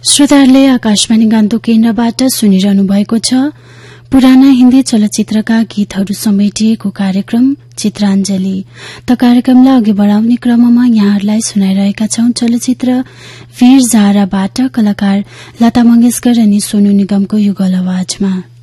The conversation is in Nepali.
श्रोताहरूले आकाशवाणी गान्तोक केन्द्रबाट सुनिरहनु भएको छ पुराना हिन्दी चलचित्रका गीतहरू समेटिएको कार्यक्रम चित्राञ्जली। त कार्यक्रमलाई अघि बढ़ाउने क्रममा यहाँहरूलाई सुनाइरहेका छौं चलचित्र वीर जाराबाट कलाकार लता मंगेशकर अनि सोनू निगमको युगल आवाजमा।